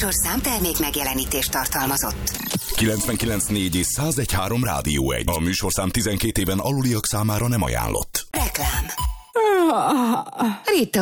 műsorszám termék megjelenítést tartalmazott. 99.4 és 101.3 Rádió 1. A műsorszám 12 éven aluliak számára nem ajánlott. Reklám. Rita